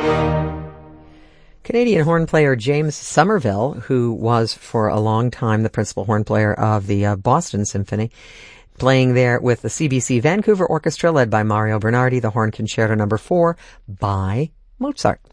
Canadian horn player James Somerville, who was for a long time the principal horn player of the Boston Symphony, playing there with the CBC Vancouver Orchestra led by Mario Bernardi, the Horn Concerto No. 4 by Mozart.